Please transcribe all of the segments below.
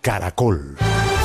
Caracol.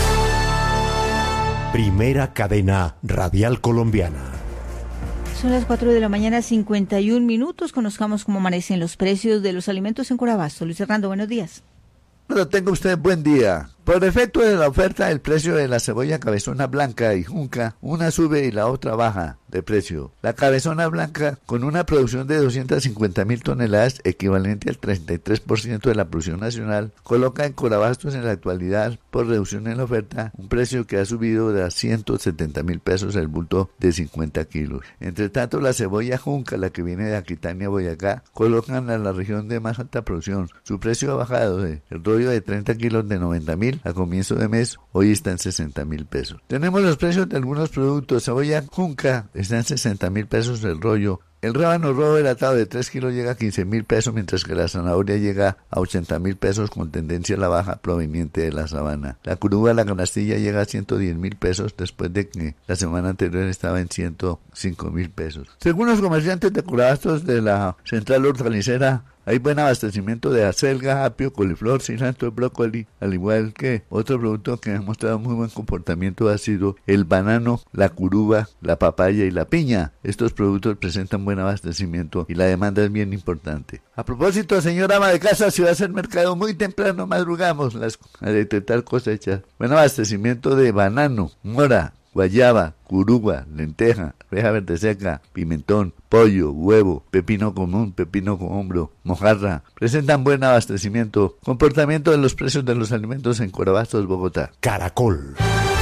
Primera cadena radial colombiana. Son las 4 de la mañana, 51 minutos. Conozcamos cómo amanecen los precios de los alimentos en Corabasto. Luis Hernando, buenos días. Bueno, tenga usted buen día. Por efecto de la oferta, el precio de la cebolla cabezona blanca y junca, una sube y la otra baja de precio. La cabezona blanca, con una producción de 250.000 toneladas, equivalente al 33% de la producción nacional, coloca en Corabastos en la actualidad, por reducción en la oferta, un precio que ha subido de a 170.000 pesos el bulto de 50 kilos. Entre tanto, la cebolla junca, la que viene de Aquitania, Boyacá, colocan a la región de más alta producción. Su precio ha bajado de el rollo de 30 kilos de 90.000 a comienzo de mes, hoy está en 60.000 pesos. Tenemos los precios de algunos productos. Cebolla junca está en 60.000 pesos el rollo. El rábano rojo delatado de 3 kilos llega a 15.000 pesos, mientras que la zanahoria llega a 80.000 pesos con tendencia a la baja proveniente de la sabana. La curuba, la canastilla, llega a 110.000 pesos después de que la semana anterior estaba en 105.000 pesos. Según los comerciantes de Corabastos de la central hortalicera, hay buen abastecimiento de acelga, apio, coliflor, cilantro, brócoli, al igual que otro producto que ha mostrado muy buen comportamiento ha sido el banano, la curuba, la papaya y la piña. Estos productos presentan buen abastecimiento y la demanda es bien importante. A propósito, señora ama de casa, si va a hacer mercado muy temprano, madrugamos a detectar cosechas. Buen abastecimiento de banano, mora, guayaba, curuba, lenteja, reja verde seca, pimentón, pollo, huevo, pepino común, pepino con hombro, mojarra. Presentan buen abastecimiento. Comportamiento de los precios de los alimentos en Corabastos, Bogotá. Caracol.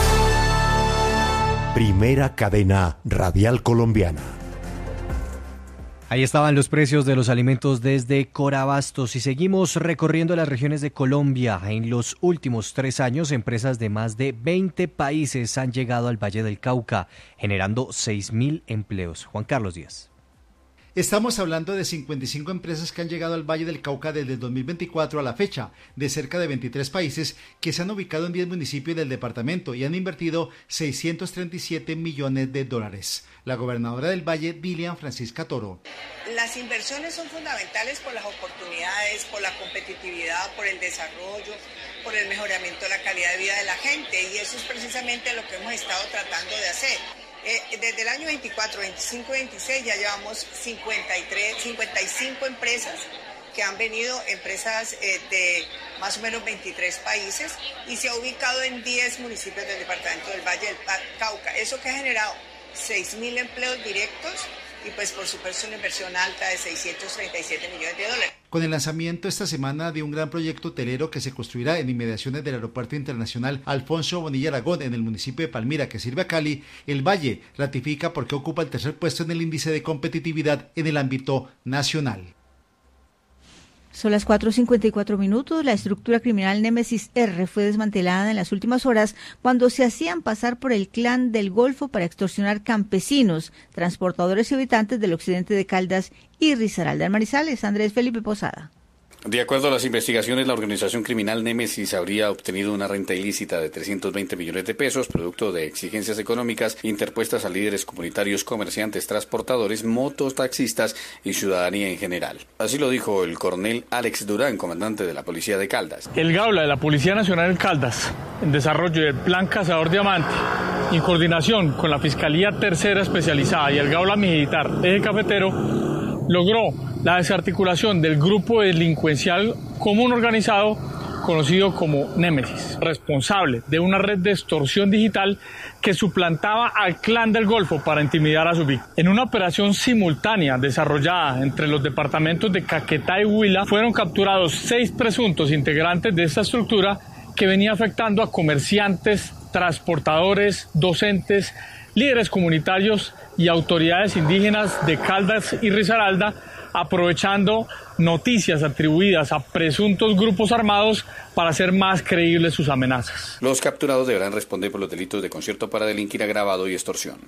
Primera cadena radial colombiana. Ahí estaban los precios de los alimentos desde Corabastos y seguimos recorriendo las regiones de Colombia. En los últimos 3 años, empresas de más de 20 países han llegado al Valle del Cauca, generando 6.000 empleos. Juan Carlos Díaz. Estamos hablando de 55 empresas que han llegado al Valle del Cauca desde el 2024 a la fecha, de cerca de 23 países que se han ubicado en 10 municipios del departamento y han invertido 637 millones de dólares. La gobernadora del Valle, Dilian Francisca Toro. Las inversiones son fundamentales por las oportunidades, por la competitividad, por el desarrollo, por el mejoramiento de la calidad de vida de la gente, y eso es precisamente lo que hemos estado tratando de hacer. Desde el año 24, 25, 26 ya llevamos 55 empresas que han venido, empresas de más o menos 23 países, y se ha ubicado en 10 municipios del departamento del Valle del Cauca. Eso que ha generado 6.000 empleos directos y pues por supuesto una inversión alta de 637 millones de dólares. Con el lanzamiento esta semana de un gran proyecto hotelero que se construirá en inmediaciones del Aeropuerto Internacional Alfonso Bonilla Aragón en el municipio de Palmira, que sirve a Cali, el Valle ratifica porque ocupa el tercer puesto en el índice de competitividad en el ámbito nacional. Son las 4:54 minutos. La estructura criminal Némesis R fue desmantelada en las últimas horas cuando se hacían pasar por el Clan del Golfo para extorsionar campesinos, transportadores y habitantes del occidente de Caldas y Risaralda de Manizales. Andrés Felipe Posada. De acuerdo a las investigaciones, la organización criminal Némesis habría obtenido una renta ilícita de 320 millones de pesos, producto de exigencias económicas interpuestas a líderes comunitarios, comerciantes, transportadores, mototaxistas y ciudadanía en general. Así lo dijo el coronel Alex Durán, comandante de la Policía de Caldas. El Gaula de la Policía Nacional de Caldas, en desarrollo del Plan Cazador Diamante, en coordinación con la Fiscalía Tercera Especializada y el Gaula Militar Eje Cafetero, logró la desarticulación del grupo delincuencial común organizado conocido como Némesis, responsable de una red de extorsión digital que suplantaba al Clan del Golfo para intimidar a su víctima. En una operación simultánea desarrollada entre los departamentos de Caquetá y Huila, fueron capturados 6 presuntos integrantes de esta estructura que venía afectando a comerciantes, transportadores, docentes, líderes comunitarios y autoridades indígenas de Caldas y Risaralda, aprovechando noticias atribuidas a presuntos grupos armados para hacer más creíbles sus amenazas. Los capturados deberán responder por los delitos de concierto para delinquir agravado y extorsión.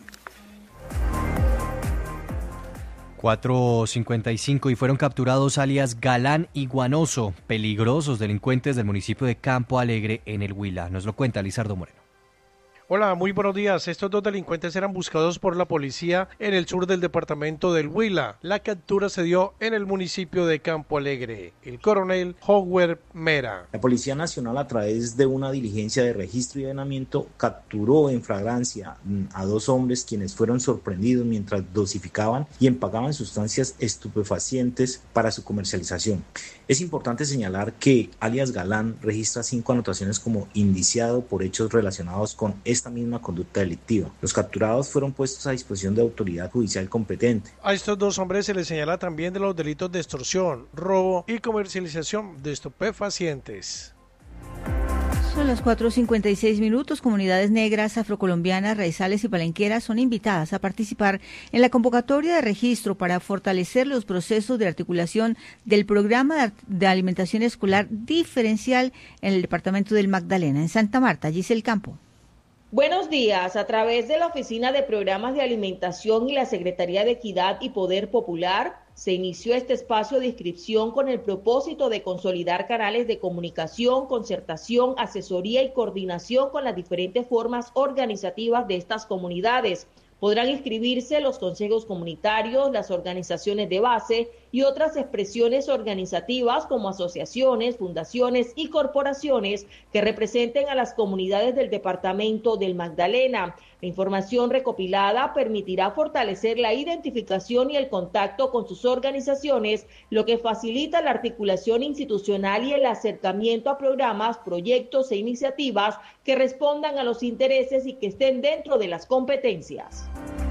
4:55 y fueron capturados alias Galán y Guanoso, peligrosos delincuentes del municipio de Campo Alegre en el Huila. Nos lo cuenta Lizardo Moreno. Hola, muy buenos días. Estos dos delincuentes eran buscados por la policía en el sur del departamento del Huila. La captura se dio en el municipio de Campo Alegre. El coronel Howard Mera. La Policía Nacional, a través de una diligencia de registro y allanamiento, capturó en flagrancia a 2 hombres quienes fueron sorprendidos mientras dosificaban y empacaban sustancias estupefacientes para su comercialización. Es importante señalar que alias Galán registra 5 anotaciones como indiciado por hechos relacionados con esta misma conducta delictiva. Los capturados fueron puestos a disposición de autoridad judicial competente. A estos 2 hombres se les señala también de los delitos de extorsión, robo y comercialización de estupefacientes. Son las 4:56. Comunidades negras, afrocolombianas, raizales y palenqueras son invitadas a participar en la convocatoria de registro para fortalecer los procesos de articulación del programa de alimentación escolar diferencial en el departamento del Magdalena. En Santa Marta, Giselle Campo. Buenos días. A través de la Oficina de Programas de Alimentación y la Secretaría de Equidad y Poder Popular, se inició este espacio de inscripción con el propósito de consolidar canales de comunicación, concertación, asesoría y coordinación con las diferentes formas organizativas de estas comunidades. Podrán inscribirse los consejos comunitarios, las organizaciones de base y otras expresiones organizativas como asociaciones, fundaciones y corporaciones que representen a las comunidades del departamento del Magdalena. La información recopilada permitirá fortalecer la identificación y el contacto con sus organizaciones, lo que facilita la articulación institucional y el acercamiento a programas, proyectos e iniciativas que respondan a los intereses y que estén dentro de las competencias.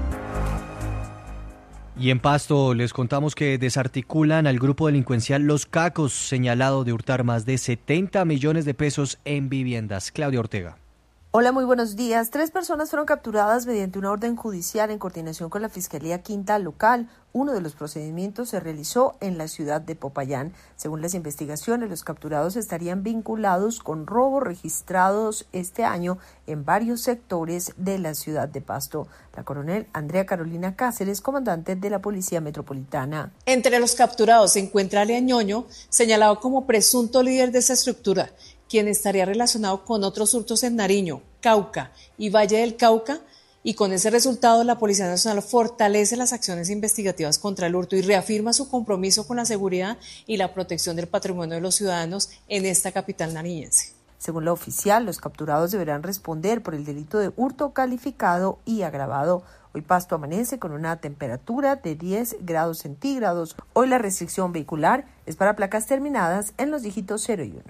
Y en Pasto les contamos que desarticulan al grupo delincuencial Los Cacos, señalado de hurtar más de 70 millones de pesos en viviendas. Claudia Ortega. Hola, muy buenos días. 3 personas fueron capturadas mediante una orden judicial en coordinación con la Fiscalía Quinta Local. Uno de los procedimientos se realizó en la ciudad de Popayán. Según las investigaciones, los capturados estarían vinculados con robos registrados este año en varios sectores de la ciudad de Pasto. La coronel Andrea Carolina Cáceres, comandante de la Policía Metropolitana. Entre los capturados se encuentra Lea Ñoño, señalado como presunto líder de esa estructura, quien estaría relacionado con otros hurtos en Nariño, Cauca y Valle del Cauca, y con ese resultado la Policía Nacional fortalece las acciones investigativas contra el hurto y reafirma su compromiso con la seguridad y la protección del patrimonio de los ciudadanos en esta capital nariñense. Según la oficial, los capturados deberán responder por el delito de hurto calificado y agravado. Hoy Pasto amanece con una temperatura de 10 grados centígrados. Hoy la restricción vehicular es para placas terminadas en los dígitos 0 y 1.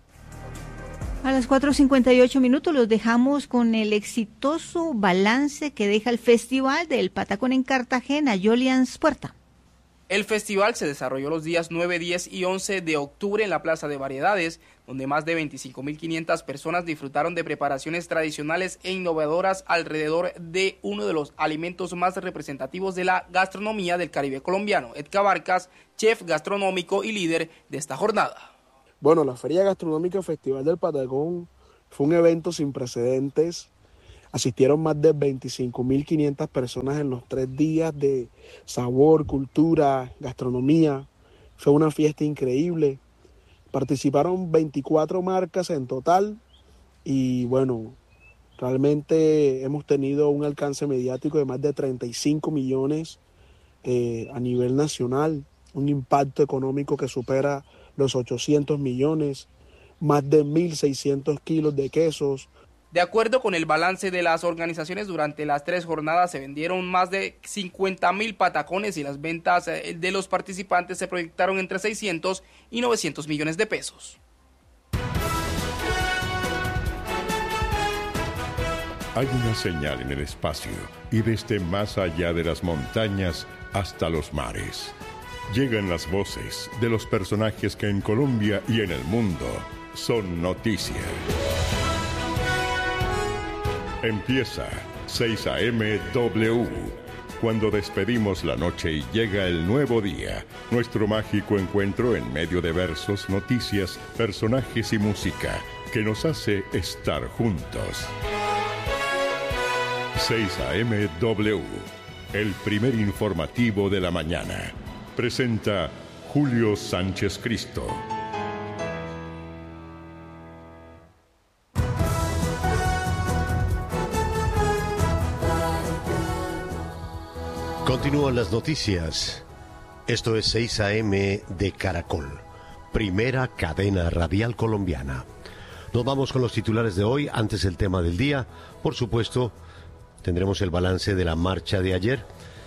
A las 4:58 los dejamos con el exitoso balance que deja el Festival del Patacón en Cartagena, Jolians Puerta. El festival se desarrolló los días 9, 10 y 11 de octubre en la Plaza de Variedades, donde más de 25.500 personas disfrutaron de preparaciones tradicionales e innovadoras alrededor de uno de los alimentos más representativos de la gastronomía del Caribe colombiano. Edka Vargas, chef gastronómico y líder de esta jornada. Bueno, la Feria Gastronómica Festival del Patacón fue un evento sin precedentes. Asistieron más de 25.500 personas en los 3 días de sabor, cultura, gastronomía. Fue una fiesta increíble. Participaron 24 marcas en total y bueno, realmente hemos tenido un alcance mediático de más de 35 millones a nivel nacional, un impacto económico que supera los 800 millones, más de 1.600 kilos de quesos. De acuerdo con el balance de las organizaciones, durante las 3 jornadas se vendieron más de 50.000 patacones y las ventas de los participantes se proyectaron entre 600 y 900 millones de pesos. Hay una señal en el espacio y desde más allá de las montañas hasta los mares. Llegan las voces de los personajes que en Colombia y en el mundo son noticia. Empieza 6 AM W. Cuando despedimos la noche y llega el nuevo día, nuestro mágico encuentro en medio de versos, noticias, personajes y música que nos hace estar juntos. 6 AM W, el primer informativo de la mañana. Presenta Julio Sánchez Cristo. Continúan las noticias. Esto es 6 AM de Caracol, primera cadena radial colombiana. Nos vamos con los titulares de hoy, antes el tema del día. Por supuesto, tendremos el balance de la marcha de ayer.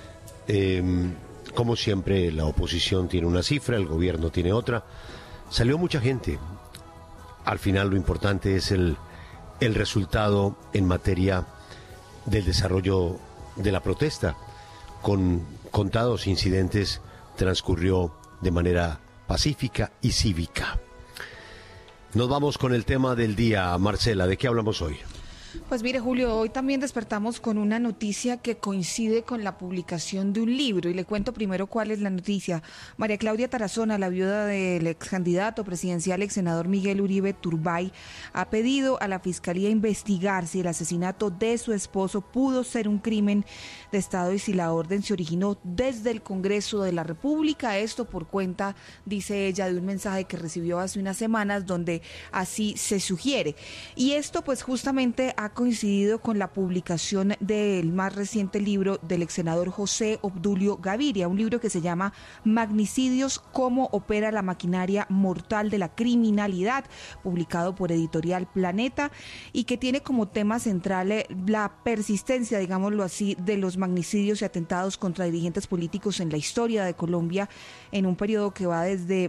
Como siempre, la oposición tiene una cifra, el gobierno tiene otra. Salió mucha gente. Al final lo importante es el resultado en materia del desarrollo de la protesta. Con contados incidentes transcurrió de manera pacífica y cívica. Nos vamos con el tema del día. Marcela, ¿de qué hablamos hoy? Pues mire, Julio, hoy también despertamos con una noticia que coincide con la publicación de un libro, y le cuento primero cuál es la noticia. María Claudia Tarazona, la viuda del ex candidato presidencial, ex senador Miguel Uribe Turbay, ha pedido a la Fiscalía investigar si el asesinato de su esposo pudo ser un crimen de Estado y si la orden se originó desde el Congreso de la República. Esto por cuenta, dice ella, de un mensaje que recibió hace unas semanas donde así se sugiere. Y esto pues justamente ha coincidido con la publicación del más reciente libro del ex senador José Obdulio Gaviria, un libro que se llama Magnicidios, cómo opera la maquinaria mortal de la criminalidad, publicado por Editorial Planeta, y que tiene como tema central la persistencia, digámoslo así, de los magnicidios y atentados contra dirigentes políticos en la historia de Colombia, en un periodo que va desde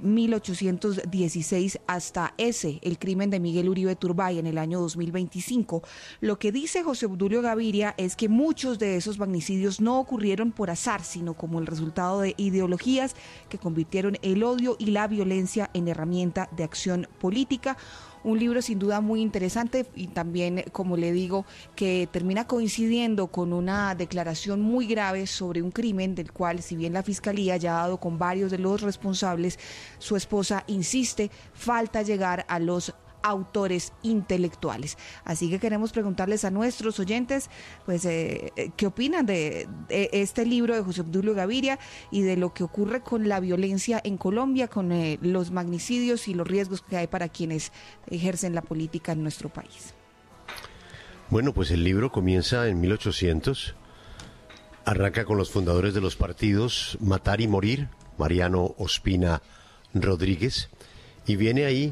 1816 hasta el crimen de Miguel Uribe Turbay en el año 2025. Lo que dice José Obdulio Gaviria es que muchos de esos magnicidios no ocurrieron por azar, sino como el resultado de ideologías que convirtieron el odio y la violencia en herramienta de acción política. Un libro sin duda muy interesante y también, como le digo, que termina coincidiendo con una declaración muy grave sobre un crimen del cual, si bien la Fiscalía ya ha dado con varios de los responsables, su esposa insiste, falta llegar a los autores intelectuales. Así que queremos preguntarles a nuestros oyentes, pues, qué opinan de este libro de José Obdulio Gaviria y de lo que ocurre con la violencia en Colombia, con los magnicidios y los riesgos que hay para quienes ejercen la política en nuestro país. Bueno, pues el libro comienza en 1800, arranca con los fundadores de los partidos Matar y Morir, Mariano Ospina Rodríguez, y viene ahí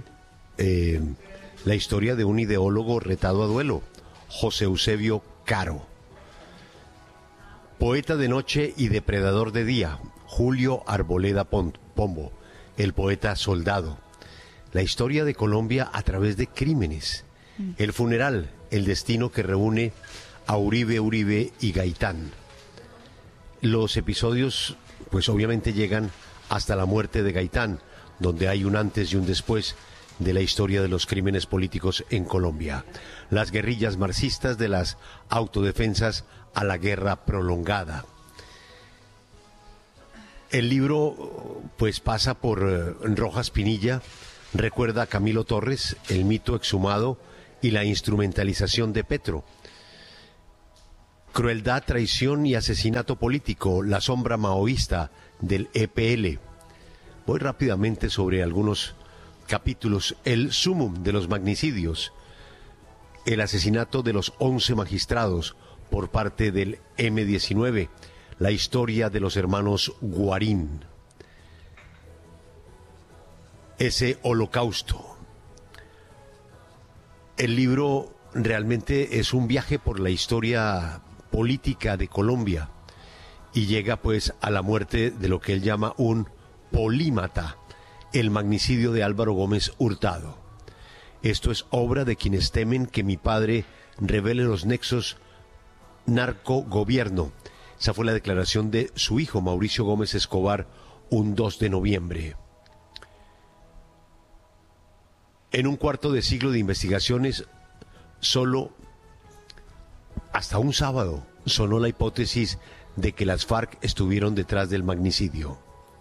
la historia de un ideólogo retado a duelo, José Eusebio Caro. Poeta de noche y depredador de día, Julio Arboleda Pombo, el poeta soldado. La historia de Colombia a través de crímenes. El funeral, el destino que reúne a Uribe y Gaitán. Los episodios, pues obviamente llegan hasta la muerte de Gaitán, donde hay un antes y un después de la historia de los crímenes políticos en Colombia. Las guerrillas marxistas, de las autodefensas a la guerra prolongada. El libro pues pasa por Rojas Pinilla, recuerda a Camilo Torres, el mito exhumado y la instrumentalización de Petro. Crueldad, traición y asesinato político, la sombra maoísta del EPL. Voy rápidamente sobre algunos capítulos. El sumum de los magnicidios, el asesinato de los 11 magistrados por parte del M-19, la historia de los hermanos Guarín, ese holocausto. El libro realmente es un viaje por la historia política de Colombia y llega pues a la muerte de lo que él llama un polímata, el magnicidio de Álvaro Gómez Hurtado. Esto es obra de quienes temen que mi padre revele los nexos narco-gobierno. Esa fue la declaración de su hijo Mauricio Gómez Escobar un 2 de noviembre. En un cuarto de siglo de investigaciones, solo hasta un sábado sonó la hipótesis de que las FARC estuvieron detrás del magnicidio.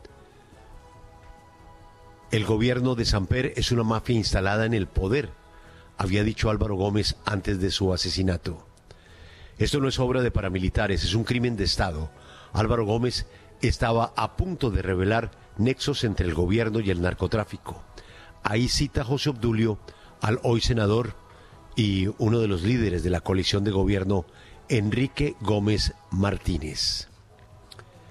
El gobierno de Samper es una mafia instalada en el poder, había dicho Álvaro Gómez antes de su asesinato. Esto no es obra de paramilitares, es un crimen de Estado. Álvaro Gómez estaba a punto de revelar nexos entre el gobierno y el narcotráfico. Ahí cita José Obdulio al hoy senador y uno de los líderes de la coalición de gobierno, Enrique Gómez Martínez.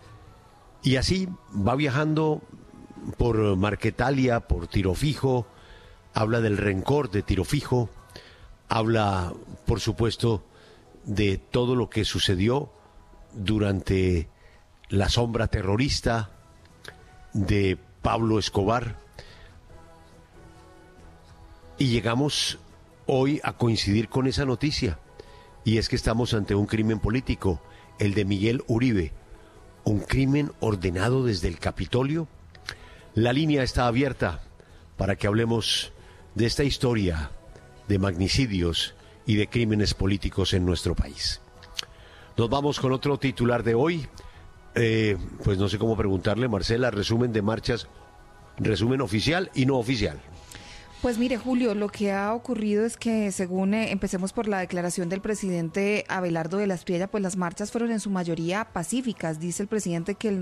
Y así va viajando por Marquetalia, por Tiro Fijo, habla del rencor de Tiro Fijo, habla, por supuesto, de todo lo que sucedió durante la sombra terrorista de Pablo Escobar. Y llegamos hoy a coincidir con esa noticia, y es que estamos ante un crimen político, el de Miguel Uribe, un crimen ordenado desde el Capitolio. La línea está abierta para que hablemos de esta historia de magnicidios y de crímenes políticos en nuestro país. Nos vamos con otro titular de hoy. Pues no sé cómo preguntarle, Marcela, resumen de marchas, resumen oficial y no oficial. Pues mire, Julio, lo que ha ocurrido es que según empecemos por la declaración del presidente Abelardo de la Espriella, pues las marchas fueron en su mayoría pacíficas. Dice el presidente que el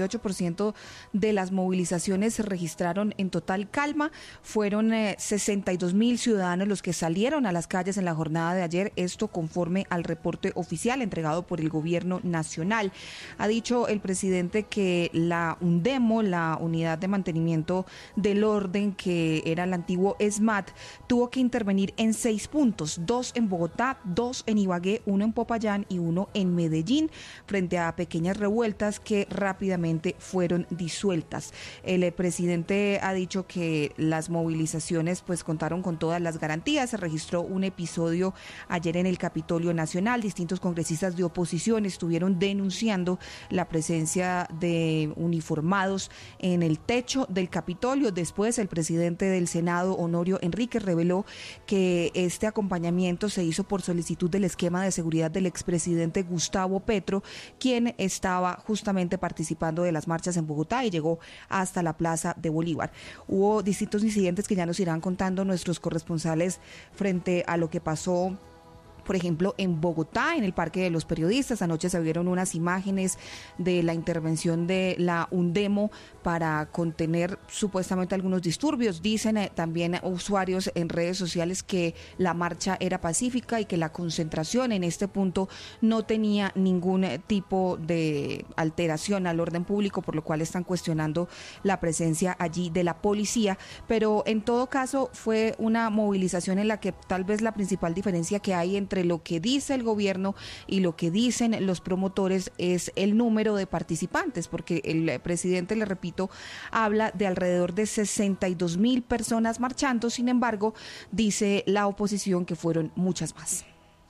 98% de las movilizaciones se registraron en total calma. Fueron 62.000 ciudadanos los que salieron a las calles en la jornada de ayer, esto conforme al reporte oficial entregado por el gobierno nacional. Ha dicho el presidente que la UNDEMO, la Unidad de Mantenimiento del Orden, que era el antiguo ESMAD, tuvo que intervenir en 6 puntos, 2 en Bogotá, 2 en Ibagué, 1 en Popayán y 1 en Medellín, frente a pequeñas revueltas que rápidamente fueron disueltas. El presidente ha dicho que las movilizaciones pues contaron con todas las garantías. Se registró un episodio ayer en el Capitolio Nacional. Distintos congresistas de oposición estuvieron denunciando la presencia de uniformados en el techo del Capitolio. Después el presidente del Senado, Honorio Enríquez, reveló que este acompañamiento se hizo por solicitud del esquema de seguridad del expresidente Gustavo Petro, quien estaba justamente participando de las marchas en Bogotá y llegó hasta la Plaza de Bolívar. Hubo distintos incidentes que ya nos irán contando nuestros corresponsales frente a lo que pasó, por ejemplo, en Bogotá, en el Parque de los Periodistas. Anoche se vieron unas imágenes de la intervención de la UNDEMO para contener supuestamente algunos disturbios. Dicen también usuarios en redes sociales que la marcha era pacífica y que la concentración en este punto no tenía ningún tipo de alteración al orden público, por lo cual están cuestionando la presencia allí de la policía. Pero en todo caso fue una movilización en la que tal vez la principal diferencia que hay entre lo que dice el gobierno y lo que dicen los promotores es el número de participantes, porque el presidente, le repito, habla de alrededor de 62.000 personas marchando. Sin embargo, dice la oposición que fueron muchas más.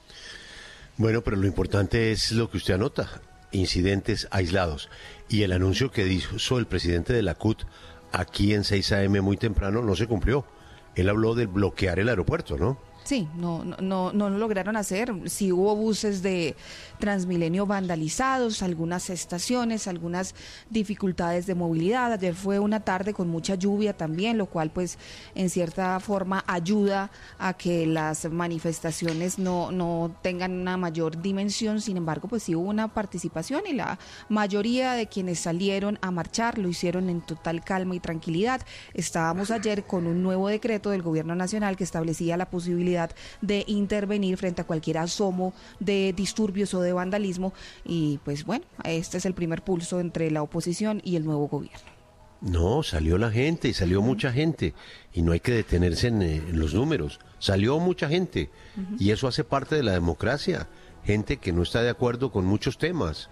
Bueno, pero lo importante es lo que usted anota, incidentes aislados. Y el anuncio que hizo el presidente de la CUT aquí en 6 AM muy temprano no se cumplió. Él habló de bloquear el aeropuerto, ¿no? Sí, no lo lograron hacer. Sí hubo buses de Transmilenio vandalizados, algunas estaciones, algunas dificultades de movilidad. Ayer fue una tarde con mucha lluvia también, lo cual pues en cierta forma ayuda a que las manifestaciones no tengan una mayor dimensión. Sin embargo, pues sí hubo una participación y la mayoría de quienes salieron a marchar lo hicieron en total calma y tranquilidad. Estábamos ayer con un nuevo decreto del Gobierno Nacional que establecía la posibilidad de intervenir frente a cualquier asomo de disturbios o de vandalismo, y pues bueno, este es el primer pulso entre la oposición y el nuevo gobierno. No, salió la gente y salió mucha gente, y no hay que detenerse en los números. Salió mucha gente, y eso hace parte de la democracia. Gente que no está de acuerdo con muchos temas,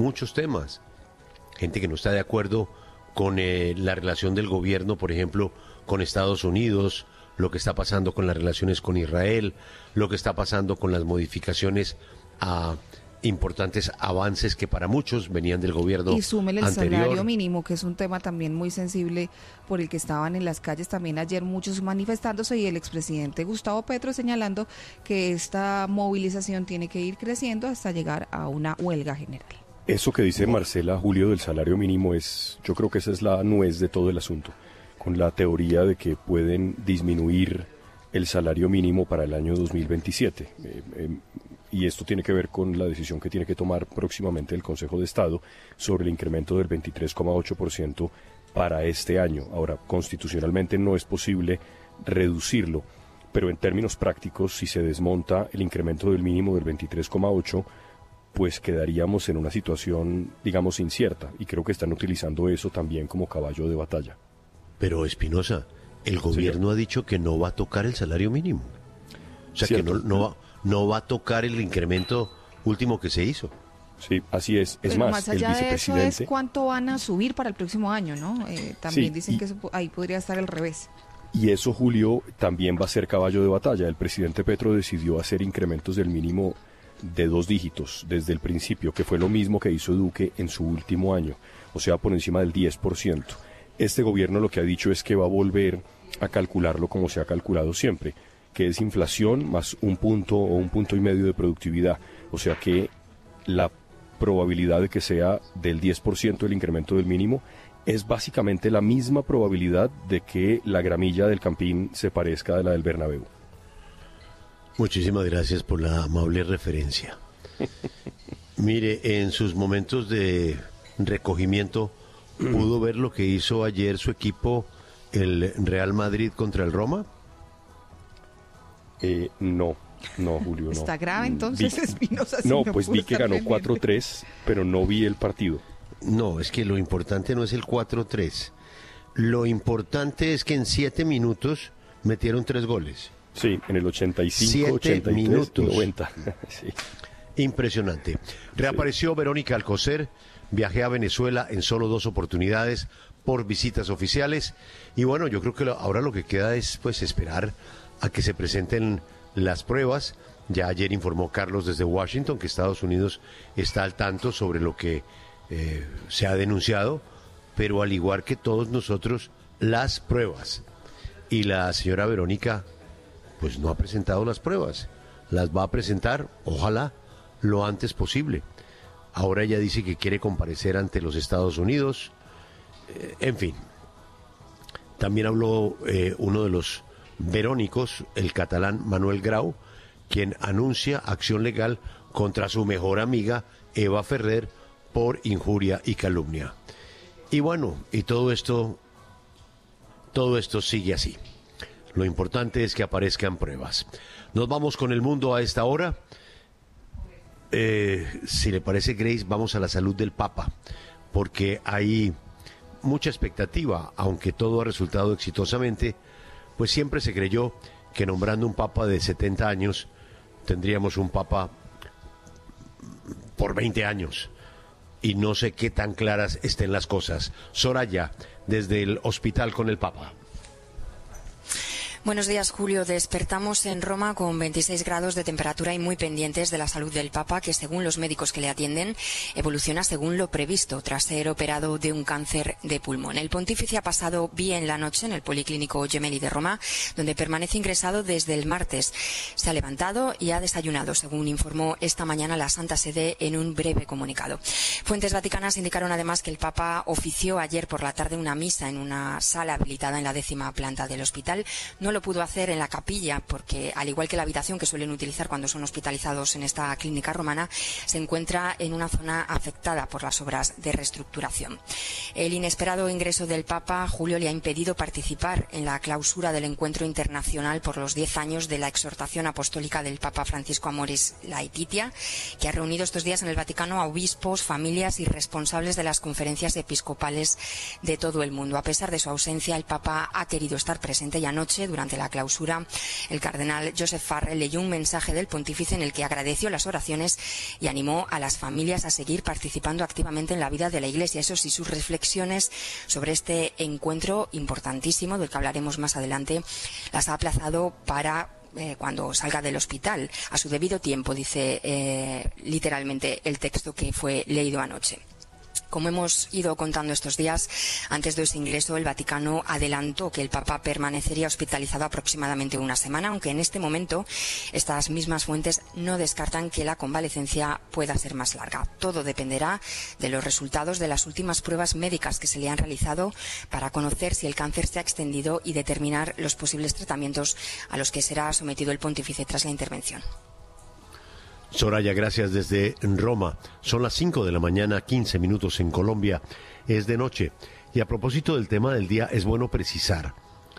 gente que no está de acuerdo con la relación del gobierno, por ejemplo, con Estados Unidos, lo que está pasando con las relaciones con Israel, lo que está pasando con las modificaciones a importantes avances que para muchos venían del gobierno anterior. Y súmele el salario mínimo, que es un tema también muy sensible por el que estaban en las calles también ayer muchos manifestándose, y el expresidente Gustavo Petro señalando que esta movilización tiene que ir creciendo hasta llegar a una huelga general. Eso que dice Marcela, Julio, del salario mínimo yo creo que esa es la nuez de todo el asunto, con la teoría de que pueden disminuir el salario mínimo para el año 2027. Y esto tiene que ver con la decisión que tiene que tomar próximamente el Consejo de Estado sobre el incremento del 23,8% para este año. Ahora, constitucionalmente no es posible reducirlo, pero en términos prácticos, si se desmonta el incremento del mínimo del 23,8%, pues quedaríamos en una situación, digamos, incierta. Y creo que están utilizando eso también como caballo de batalla. Pero Espinosa, el gobierno ha dicho que no va a tocar el salario mínimo. O sea, Cierto. que no va a tocar el incremento último que se hizo. Sí, así es. Es Pero más, allá el de eso vicepresidente... es cuánto van a subir para el próximo año, ¿no? También Sí, dicen que eso, ahí podría estar al revés. Y eso, Julio, también va a ser caballo de batalla. El presidente Petro decidió hacer incrementos del mínimo de 2 dígitos desde el principio, que fue lo mismo que hizo Duque en su último año, o sea, por encima del 10%. Este gobierno lo que ha dicho es que va a volver a calcularlo como se ha calculado siempre, que es inflación más 1 punto o 1,5 puntos de productividad, o sea que la probabilidad de que sea del 10% el incremento del mínimo es básicamente la misma probabilidad de que la gramilla del Campín se parezca a la del Bernabéu. Muchísimas gracias por la amable referencia. Mire, en sus momentos de recogimiento, ¿pudo ver lo que hizo ayer su equipo, el Real Madrid contra el Roma? No, Julio, no. ¿Está grave entonces, Espinosa? No, pues vi que ganó 4-3, pero no vi el partido. No, es que lo importante no es el 4-3. Lo importante es que en 7 minutos metieron 3 goles. Sí, en el 85, 7 83, minutos. 90. Sí. Impresionante. Reapareció Verónica Alcocer. Viajé a Venezuela en solo 2 oportunidades por visitas oficiales. Y bueno, yo creo que ahora lo que queda es pues esperar a que se presenten las pruebas. Ya ayer informó Carlos desde Washington que Estados Unidos está al tanto sobre lo que se ha denunciado, pero al igual que todos nosotros, las pruebas. Y la señora Verónica pues no ha presentado las pruebas. Las va a presentar, ojalá, lo antes posible. Ahora ella dice que quiere comparecer ante los Estados Unidos. En fin. También habló uno de los verónicos, el catalán Manuel Grau, quien anuncia acción legal contra su mejor amiga Eva Ferrer por injuria y calumnia. Y bueno, y todo esto sigue así. Lo importante es que aparezcan pruebas. Nos vamos con el mundo a esta hora. Si le parece, Grace, vamos a la salud del Papa, porque hay mucha expectativa, aunque todo ha resultado exitosamente, pues siempre se creyó que nombrando un Papa de 70 años, tendríamos un Papa por 20 años. Y no sé qué tan claras estén las cosas. Soraya, desde el hospital con el Papa. Buenos días, Julio. Despertamos en Roma con 26 grados de temperatura y muy pendientes de la salud del Papa, que según los médicos que le atienden, evoluciona según lo previsto tras ser operado de un cáncer de pulmón. El pontífice ha pasado bien la noche en el Policlínico Gemelli de Roma, donde permanece ingresado desde el martes. Se ha levantado y ha desayunado, según informó esta mañana la Santa Sede en un breve comunicado. Fuentes vaticanas indicaron además que el Papa ofició ayer por la tarde una misa en una sala habilitada en la 10ª planta del hospital. No lo pudo hacer en la capilla porque, al igual que la habitación que suelen utilizar cuando son hospitalizados en esta clínica romana, se encuentra en una zona afectada por las obras de reestructuración. El inesperado ingreso del Papa, Julio, le ha impedido participar en la clausura del encuentro internacional por los 10 años de la exhortación apostólica del Papa Francisco Amoris Laetitia, que ha reunido estos días en el Vaticano a obispos, familias y responsables de las conferencias episcopales de todo el mundo. A pesar de su ausencia, el Papa ha querido estar presente y anoche, durante la clausura, el cardenal Joseph Farrell leyó un mensaje del pontífice en el que agradeció las oraciones y animó a las familias a seguir participando activamente en la vida de la Iglesia. Eso sí, sus reflexiones sobre este encuentro importantísimo, del que hablaremos más adelante, las ha aplazado para cuando salga del hospital, a su debido tiempo, dice literalmente el texto que fue leído anoche. Como hemos ido contando estos días, antes de ese ingreso, el Vaticano adelantó que el Papa permanecería hospitalizado aproximadamente una semana, aunque en este momento estas mismas fuentes no descartan que la convalecencia pueda ser más larga. Todo dependerá de los resultados de las últimas pruebas médicas que se le han realizado para conocer si el cáncer se ha extendido y determinar los posibles tratamientos a los que será sometido el pontífice tras la intervención. Soraya, gracias desde Roma. Son las 5 de la mañana, 15 minutos en Colombia. Es de noche. Y a propósito del tema del día, es bueno precisar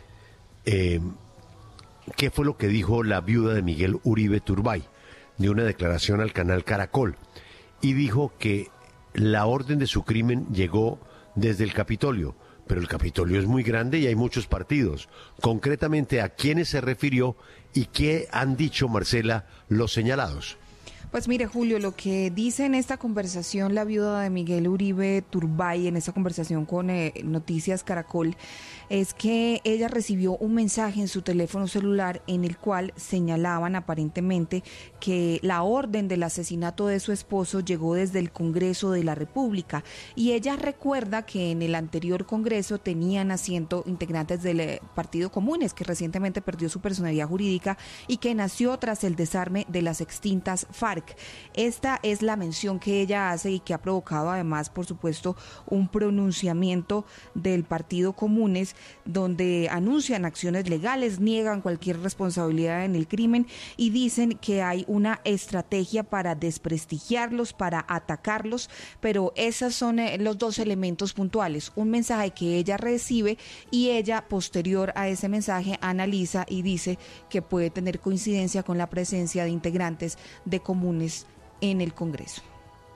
qué fue lo que dijo la viuda de Miguel Uribe Turbay de una declaración al canal Caracol. y dijo que la orden de su crimen llegó desde el Capitolio, pero el Capitolio es muy grande y hay muchos partidos. Concretamente, ¿a quiénes se refirió y qué han dicho, Marcela, los señalados? Pues mire, Julio, lo que dice en esta conversación la viuda de Miguel Uribe Turbay, en esta conversación con Noticias Caracol, es que ella recibió un mensaje en su teléfono celular en el cual señalaban aparentemente que la orden del asesinato de su esposo llegó desde el Congreso de la República, y ella recuerda que en el anterior Congreso tenían asiento integrantes del Partido Comunes, que recientemente perdió su personalidad jurídica y que nació tras el desarme de las extintas FARC. Esta es la mención que ella hace y que ha provocado además, por supuesto, un pronunciamiento del Partido Comunes, donde anuncian acciones legales, niegan cualquier responsabilidad en el crimen y dicen que hay una estrategia para desprestigiarlos, para atacarlos, pero esos son los dos elementos puntuales: un mensaje que ella recibe y ella, posterior a ese mensaje, analiza y dice que puede tener coincidencia con la presencia de integrantes de Comunes en el Congreso.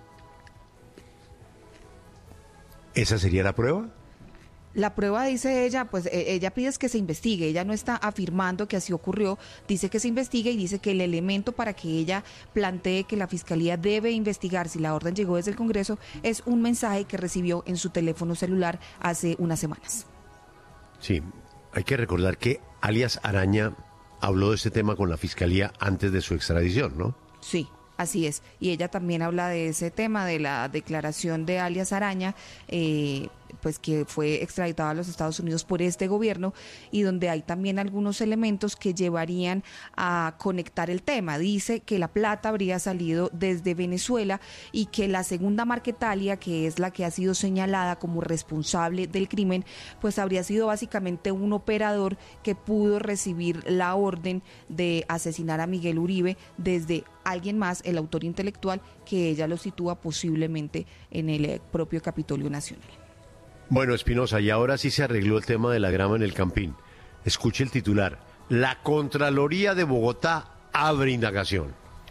¿Esa sería la prueba? La prueba, dice ella, pues ella pide que se investigue. Ella no está afirmando que así ocurrió, dice que se investigue y dice que el elemento para que ella plantee que la Fiscalía debe investigar si la orden llegó desde el Congreso es un mensaje que recibió en su teléfono celular hace unas semanas. Sí, hay que recordar que alias Araña habló de este tema con la Fiscalía antes de su extradición, ¿no? Sí. Así es, y ella también habla de ese tema, de la declaración de alias Araña, pues que fue extraditado a los Estados Unidos por este gobierno, y donde hay también algunos elementos que llevarían a conectar el tema. Dice que la plata habría salido desde Venezuela y que la segunda Marquetalia, que es la que ha sido señalada como responsable del crimen, pues habría sido básicamente un operador que pudo recibir la orden de asesinar a Miguel Uribe desde alguien más, el autor intelectual, que ella lo sitúa posiblemente en el propio Capitolio Nacional. Bueno, Espinosa, y ahora sí se arregló el tema de la grama en el Campín. Escuche el titular: la Contraloría de Bogotá abre indagación.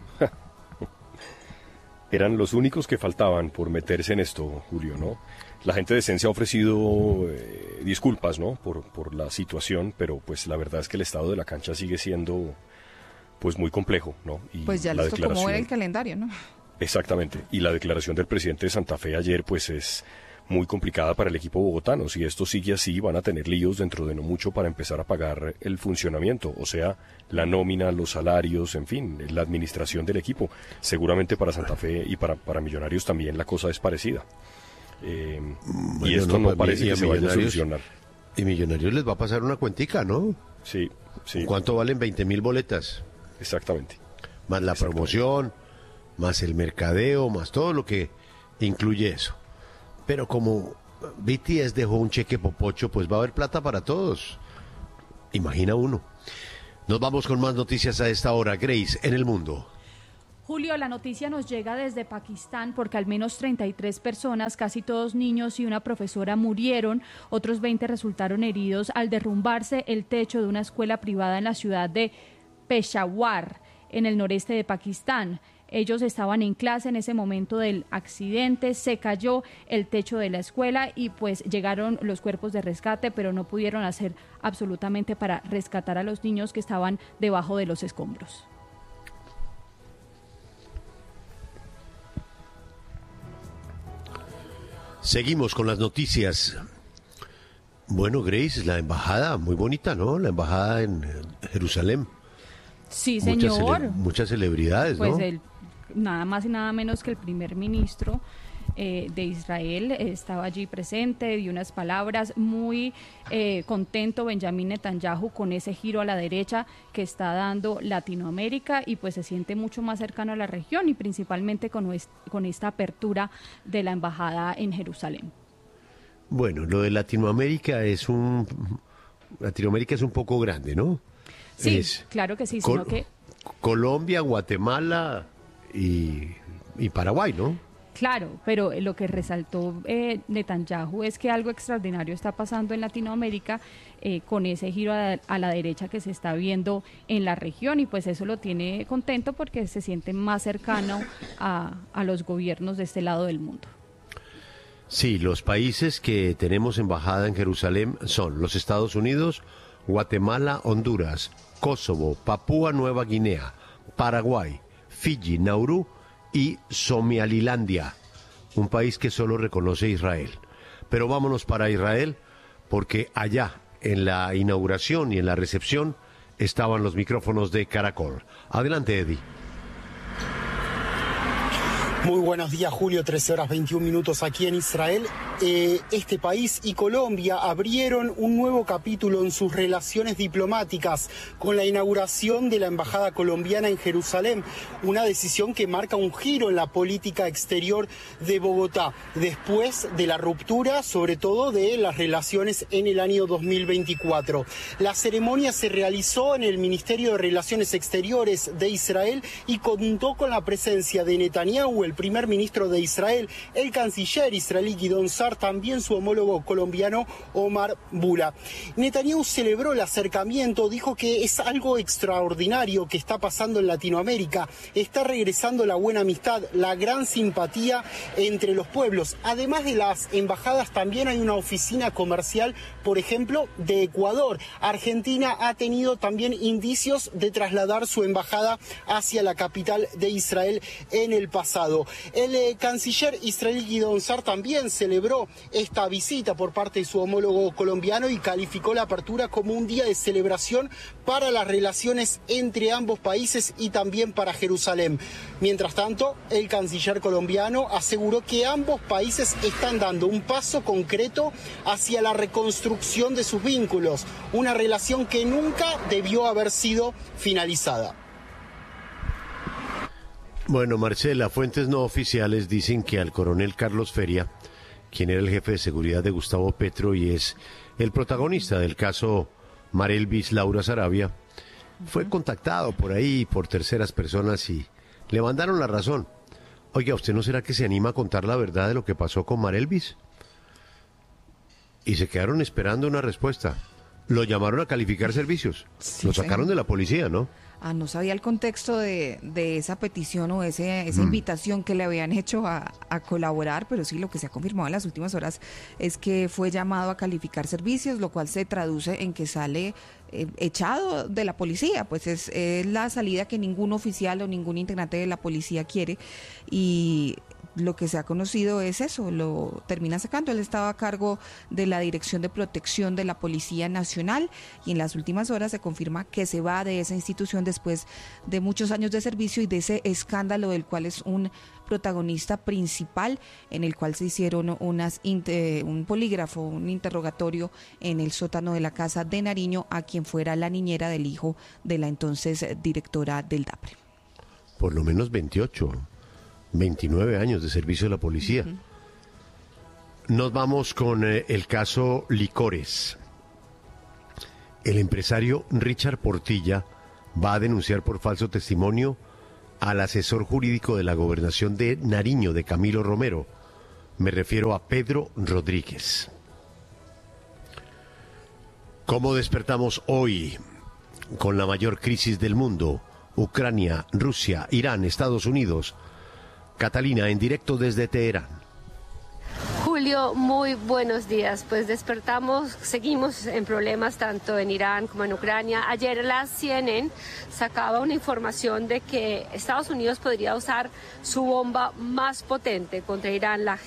Eran los únicos que faltaban por meterse en esto, Julio, ¿no? La gente de Sense ha ofrecido disculpas, ¿no? Por la situación, pero pues la verdad es que el estado de la cancha sigue siendo pues muy complejo, ¿no? Y pues ya les tocó mover el calendario, ¿no? Exactamente, y la declaración del presidente de Santa Fe ayer pues es muy complicada para el equipo bogotano. Si esto sigue así, van a tener líos dentro de no mucho para empezar a pagar el funcionamiento, o sea, la nómina, los salarios, en fin, la administración del equipo. Seguramente para Santa Fe y para Millonarios también la cosa es parecida. Bueno, y esto no parece que se vaya a solucionar. Y Millonarios les va a pasar una cuentica, ¿no? Sí, sí. ¿Cuánto valen 20.000 boletas? Exactamente. Más la promoción, más el mercadeo, más todo lo que incluye eso. Pero como BTS dejó un cheque popocho, pues va a haber plata para todos. Imagina uno. Nos vamos con más noticias a esta hora. Grace, en el mundo. Julio, la noticia nos llega desde Pakistán porque al menos 33 personas, casi todos niños y una profesora, murieron. Otros 20 resultaron heridos al derrumbarse el techo de una escuela privada en la ciudad de Peshawar, en el noreste de Pakistán. Ellos estaban en clase en ese momento del accidente, se cayó el techo de la escuela y pues llegaron los cuerpos de rescate, pero no pudieron hacer absolutamente para rescatar a los niños que estaban debajo de los escombros. Seguimos con las noticias. Bueno, Grace, la embajada, muy bonita, ¿no? La embajada en Jerusalén. Sí, señor. Muchas celebridades, pues ¿no? Nada más y nada menos que el primer ministro de Israel estaba allí presente, dio unas palabras muy contento Benjamín Netanyahu con ese giro a la derecha que está dando Latinoamérica y pues se siente mucho más cercano a la región y principalmente con esta apertura de la embajada en Jerusalén. Bueno, lo de Latinoamérica es un poco grande, ¿no? Sí, claro que sí, sino que Colombia, Guatemala y Paraguay, ¿no? Claro, pero lo que resaltó Netanyahu es que algo extraordinario está pasando en Latinoamérica con ese giro a la derecha que se está viendo en la región, y pues eso lo tiene contento porque se siente más cercano a los gobiernos de este lado del mundo. Sí, los países que tenemos embajada en Jerusalén son los Estados Unidos, Guatemala, Honduras, Kosovo, Papúa Nueva Guinea, Paraguay, Fiji, Nauru y Somalilandia, un país que solo reconoce Israel. Pero vámonos para Israel, porque allá, en la inauguración y en la recepción, estaban los micrófonos de Caracol. Adelante, Eddie. Muy buenos días, Julio, 13:21 aquí en Israel. Este país y Colombia abrieron un nuevo capítulo en sus relaciones diplomáticas con la inauguración de la Embajada colombiana en Jerusalén, una decisión que marca un giro en la política exterior de Bogotá, después de la ruptura, sobre todo, de las relaciones en el año 2024. La ceremonia se realizó en el Ministerio de Relaciones Exteriores de Israel y contó con la presencia de Netanyahu, el primer ministro de Israel, el canciller israelí Gideon Sa'ar, también su homólogo colombiano Omar Bula. Netanyahu celebró el acercamiento, dijo que es algo extraordinario que está pasando en Latinoamérica, está regresando la buena amistad, la gran simpatía entre los pueblos. Además de las embajadas, también hay una oficina comercial, por ejemplo, de Ecuador. Argentina ha tenido también indicios de trasladar su embajada hacia la capital de Israel en el pasado. El canciller israelí Gideon Sa'ar también celebró esta visita por parte de su homólogo colombiano y calificó la apertura como un día de celebración para las relaciones entre ambos países y también para Jerusalén. Mientras tanto, el canciller colombiano aseguró que ambos países están dando un paso concreto hacia la reconstrucción de sus vínculos, una relación que nunca debió haber sido finalizada. Bueno, Marcela, fuentes no oficiales dicen que al coronel Carlos Feria, quien era el jefe de seguridad de Gustavo Petro y es el protagonista del caso Marelvis Laura Sarabia, fue contactado por ahí por terceras personas y le mandaron la razón. Oiga, ¿usted no será que se anima a contar la verdad de lo que pasó con Marelvis? Y se quedaron esperando una respuesta. Lo llamaron a calificar servicios. Sí, lo sacaron de la policía, ¿no? No sabía el contexto de esa petición o esa invitación que le habían hecho a colaborar, pero sí, lo que se ha confirmado en las últimas horas es que fue llamado a calificar servicios, lo cual se traduce en que sale echado de la policía. Pues es la salida que ningún oficial o ningún integrante de la policía quiere, y lo que se ha conocido es eso, lo termina sacando. Él estaba a cargo de la Dirección de Protección de la Policía Nacional y en las últimas horas se confirma que se va de esa institución después de muchos años de servicio y de ese escándalo del cual es un protagonista principal, en el cual se hicieron un polígrafo, un interrogatorio en el sótano de la casa de Nariño a quien fuera la niñera del hijo de la entonces directora del DAPRE. Por lo menos 29 años de servicio de la policía. Nos vamos con el caso Licores. El empresario Richard Portilla va a denunciar por falso testimonio al asesor jurídico de la gobernación de Nariño, de Camilo Romero. Me refiero a Pedro Rodríguez. ¿Cómo despertamos hoy con la mayor crisis del mundo? Ucrania, Rusia, Irán, Estados Unidos. Catalina, en directo desde Teherán. Julio, muy buenos días. Pues despertamos, seguimos en problemas tanto en Irán como en Ucrania. Ayer la CNN sacaba una información de que Estados Unidos podría usar su bomba más potente contra Irán, la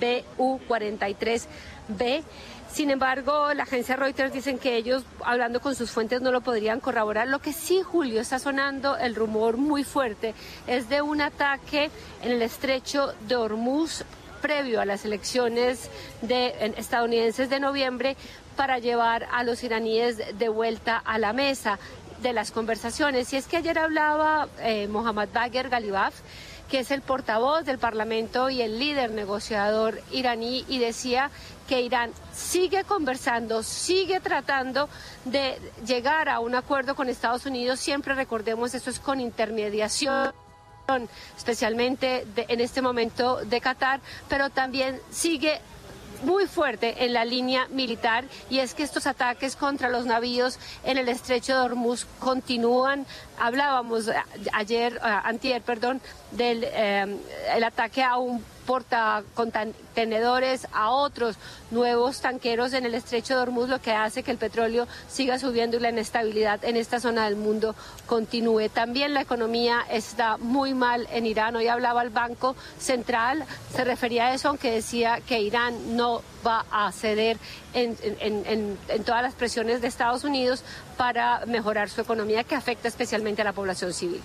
GBU-43B. Sin embargo, la agencia Reuters dicen que ellos, hablando con sus fuentes, no lo podrían corroborar. Lo que sí, Julio, está sonando el rumor muy fuerte es de un ataque en el estrecho de Hormuz previo a las elecciones estadounidenses de noviembre para llevar a los iraníes de vuelta a la mesa de las conversaciones. Y es que ayer hablaba Mohammad Bagher Ghalibaf, que es el portavoz del Parlamento y el líder negociador iraní, y decía que Irán sigue conversando, sigue tratando de llegar a un acuerdo con Estados Unidos. Siempre recordemos, esto es con intermediación especialmente en este momento de Qatar, pero también sigue muy fuerte en la línea militar, y es que estos ataques contra los navíos en el estrecho de Hormuz continúan. Hablábamos antier, del el ataque a un portacontenedores, a otros nuevos tanqueros en el estrecho de Hormuz, lo que hace que el petróleo siga subiendo y la inestabilidad en esta zona del mundo continúe. También la economía está muy mal en Irán. Hoy hablaba el Banco Central, se refería a eso, aunque decía que Irán no va a ceder en todas las presiones de Estados Unidos para mejorar su economía, que afecta especialmente a la población civil.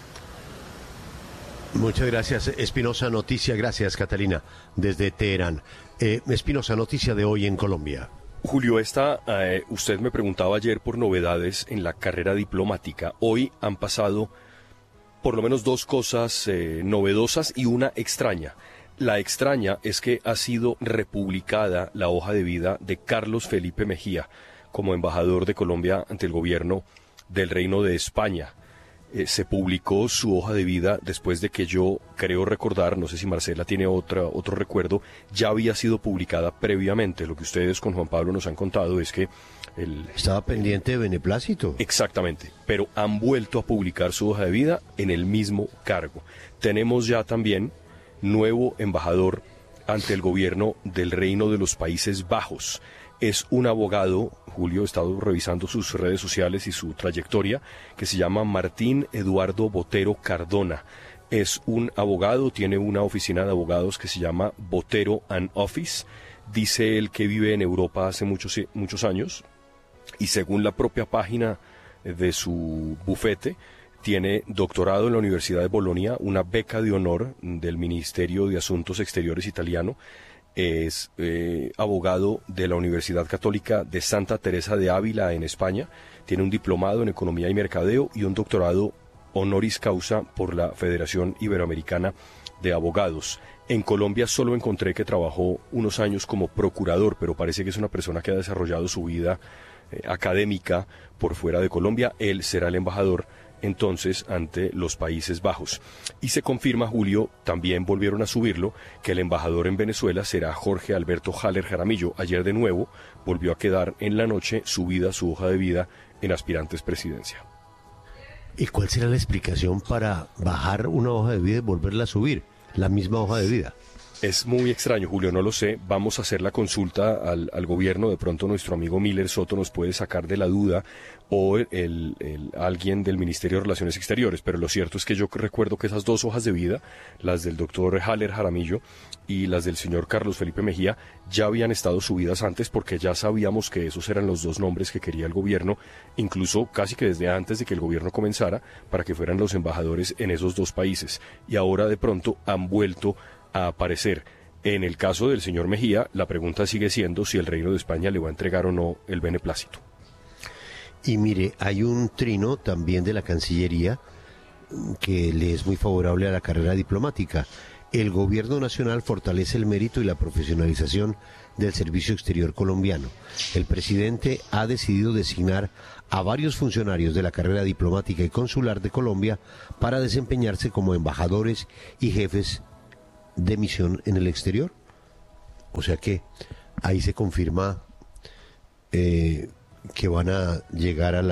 Muchas gracias, Espinosa. Noticia, gracias, Catalina, desde Teherán. Espinosa, noticia de hoy en Colombia. Julio, usted me preguntaba ayer por novedades en la carrera diplomática. Hoy han pasado por lo menos dos cosas novedosas y una extraña. La extraña es que ha sido republicada la hoja de vida de Carlos Felipe Mejía como embajador de Colombia ante el gobierno del Reino de España. Se publicó su hoja de vida después de que yo creo recordar, no sé si Marcela tiene otro recuerdo, ya había sido publicada previamente. Lo que ustedes con Juan Pablo nos han contado es que estaba pendiente de beneplácito. Exactamente, pero han vuelto a publicar su hoja de vida en el mismo cargo. Tenemos ya también nuevo embajador ante el gobierno del Reino de los Países Bajos. Es un abogado, Julio, he estado revisando sus redes sociales y su trayectoria, que se llama Martín Eduardo Botero Cardona. Es un abogado, tiene una oficina de abogados que se llama Botero & Office. Dice él que vive en Europa hace muchos años, y según la propia página de su bufete, tiene doctorado en la Universidad de Bolonia, una beca de honor del Ministerio de Asuntos Exteriores italiano. Es abogado de la Universidad Católica de Santa Teresa de Ávila en España, tiene un diplomado en Economía y Mercadeo y un doctorado honoris causa por la Federación Iberoamericana de Abogados. En Colombia solo encontré que trabajó unos años como procurador, pero parece que es una persona que ha desarrollado su vida académica por fuera de Colombia. Él será el embajador entonces ante los Países Bajos. Y se confirma, Julio, también volvieron a subirlo, que el embajador en Venezuela será Jorge Alberto Haller Jaramillo. Ayer de nuevo volvió a quedar en la noche subida su hoja de vida en Aspirantes Presidencia. ¿Y cuál será la explicación para bajar una hoja de vida y volverla a subir? La misma hoja de vida. Es muy extraño, Julio, no lo sé. Vamos a hacer la consulta al gobierno. De pronto nuestro amigo Miller Soto nos puede sacar de la duda, o alguien del Ministerio de Relaciones Exteriores. Pero lo cierto es que yo recuerdo que esas dos hojas de vida, las del doctor Haller Jaramillo y las del señor Carlos Felipe Mejía, ya habían estado subidas antes, porque ya sabíamos que esos eran los dos nombres que quería el gobierno, incluso casi que desde antes de que el gobierno comenzara, para que fueran los embajadores en esos dos países. Y ahora de pronto han vuelto a aparecer. En el caso del señor Mejía, la pregunta sigue siendo si el Reino de España le va a entregar o no el beneplácito. Y mire, hay un trino también de la Cancillería que le es muy favorable a la carrera diplomática. El gobierno nacional fortalece el mérito y la profesionalización del servicio exterior colombiano. El presidente ha decidido designar a varios funcionarios de la carrera diplomática y consular de Colombia para desempeñarse como embajadores y jefes de misión en el exterior. O sea que ahí se confirma que van a llegar a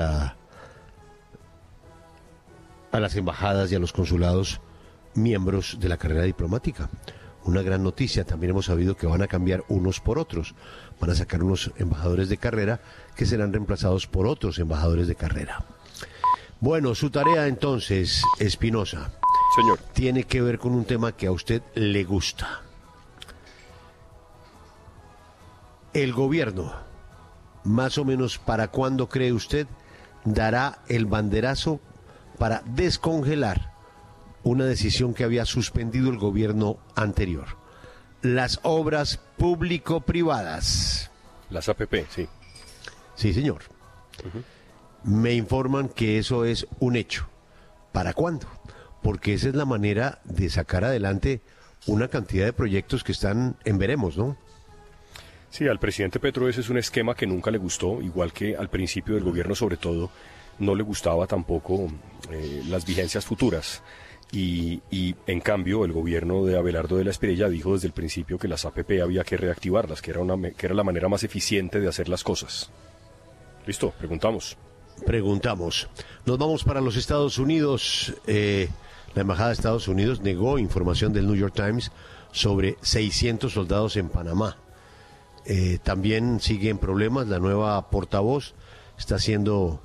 las embajadas y a los consulados miembros de la carrera diplomática. Una gran noticia. También hemos sabido que van a cambiar unos por otros. Van a sacar unos embajadores de carrera que serán reemplazados por otros embajadores de carrera. Bueno, su tarea entonces, Espinosa, señor, tiene que ver con un tema que a usted le gusta. El gobierno, más o menos, ¿para cuándo cree usted dará el banderazo para descongelar una decisión que había suspendido el gobierno anterior? Las obras público-privadas. Las APP, sí. Sí, señor. Me informan que eso es un hecho. ¿Para cuándo? Porque esa es la manera de sacar adelante una cantidad de proyectos que están en veremos, ¿no? Sí, al presidente Petro ese es un esquema que nunca le gustó, igual que al principio del gobierno sobre todo, no le gustaba tampoco las vigencias futuras. Y en cambio el gobierno de Abelardo de la Espriella dijo desde el principio que las APP había que reactivarlas, que era la manera más eficiente de hacer las cosas. ¿Listo? Preguntamos. Nos vamos para los Estados Unidos. La Embajada de Estados Unidos negó información del New York Times sobre 600 soldados en Panamá. También siguen problemas. La nueva portavoz está siendo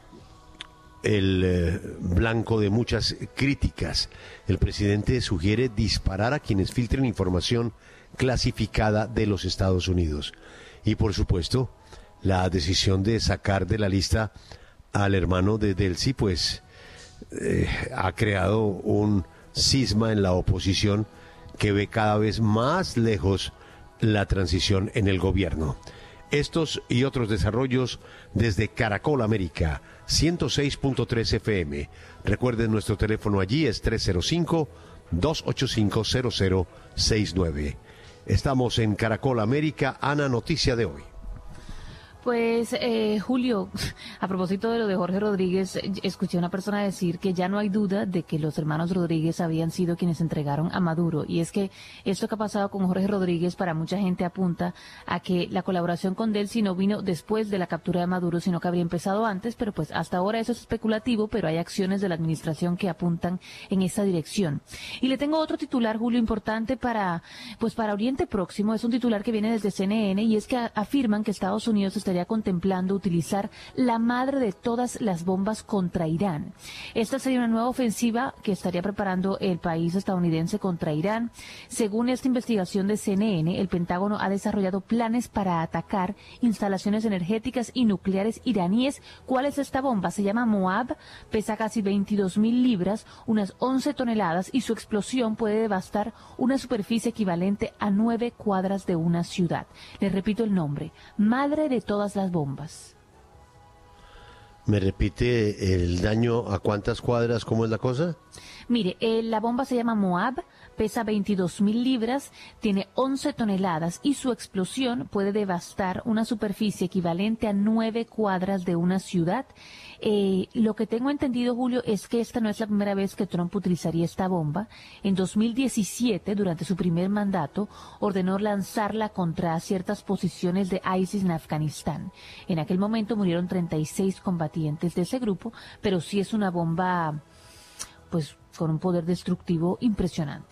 el blanco de muchas críticas. El presidente sugiere disparar a quienes filtren información clasificada de los Estados Unidos. Y por supuesto, la decisión de sacar de la lista al hermano de Delcy, pues ha creado un cisma en la oposición que ve cada vez más lejos la transición en el gobierno. Estos y otros desarrollos desde Caracol América, 106.3 FM. Recuerden, nuestro teléfono allí es 305-285-0069. Estamos en Caracol América. Ana, noticia de hoy. Pues, Julio, a propósito de lo de Jorge Rodríguez, escuché a una persona decir que ya no hay duda de que los hermanos Rodríguez habían sido quienes entregaron a Maduro. Y es que esto que ha pasado con Jorge Rodríguez para mucha gente apunta a que la colaboración con Delcy no vino después de la captura de Maduro, sino que habría empezado antes, pero pues hasta ahora eso es especulativo, pero hay acciones de la administración que apuntan en esa dirección. Y le tengo otro titular, Julio, importante para Oriente Próximo. Es un titular que viene desde CNN y es que afirman que Estados Unidos estaría contemplando utilizar la madre de todas las bombas contra Irán. Esta sería una nueva ofensiva que estaría preparando el país estadounidense contra Irán. Según esta investigación de CNN, el Pentágono ha desarrollado planes para atacar instalaciones energéticas y nucleares iraníes. ¿Cuál es esta bomba? Se llama Moab, pesa casi 22.000 libras, unas 11 toneladas, y su explosión puede devastar una superficie equivalente a 9 cuadras de una ciudad. Les repito el nombre: madre de todas las bombas. ¿Me repite el daño a cuántas cuadras? ¿Cómo es la cosa? Mire, la bomba se llama Moab, pesa 22.000 libras, tiene 11 toneladas y su explosión puede devastar una superficie equivalente a 9 cuadras de una ciudad. Lo que tengo entendido, Julio, es que esta no es la primera vez que Trump utilizaría esta bomba. En 2017, durante su primer mandato, ordenó lanzarla contra ciertas posiciones de ISIS en Afganistán. En aquel momento murieron 36 combatientes de ese grupo, pero sí es una bomba, pues, con un poder destructivo impresionante.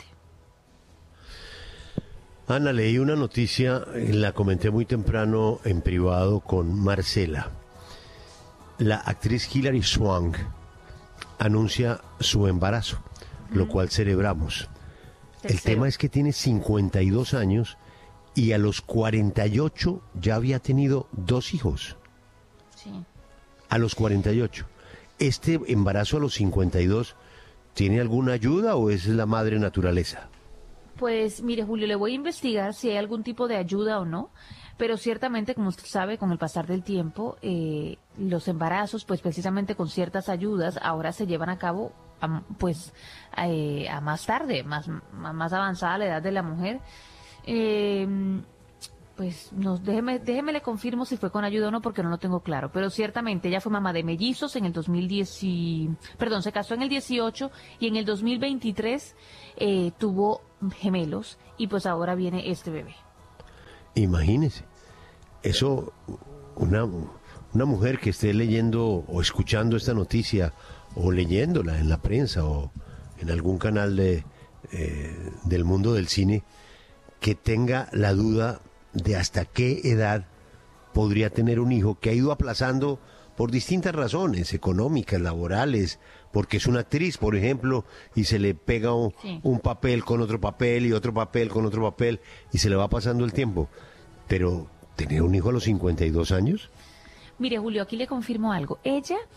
Ana, leí una noticia, la comenté muy temprano en privado con Marcela. La actriz Hilary Swank anuncia su embarazo, lo cual celebramos. El tema es que tiene 52 años y a los 48 ya había tenido 2 hijos. Sí. A los 48. ¿Este embarazo a los 52 tiene alguna ayuda o es la madre naturaleza? Pues mire, Julio, le voy a investigar si hay algún tipo de ayuda o no, pero ciertamente, como usted sabe, con el pasar del tiempo, los embarazos, pues precisamente con ciertas ayudas, ahora se llevan a cabo a más tarde, más avanzada la edad de la mujer. Pues déjeme le confirmo si fue con ayuda o no, porque no lo tengo claro, pero ciertamente ella fue mamá de mellizos en el se casó en el 18 y en el 2023 tuvo gemelos y pues ahora viene este bebé. Imagínese, eso, una mujer que esté leyendo o escuchando esta noticia o leyéndola en la prensa o en algún canal del mundo del cine, que tenga la duda de hasta qué edad podría tener un hijo, que ha ido aplazando por distintas razones, económicas, laborales, porque es una actriz, por ejemplo, y se le pega un papel con otro papel y otro papel con otro papel, y se le va pasando el tiempo. Pero, ¿tener un hijo a los 52 años? Mire, Julio, aquí le confirmo algo. Ella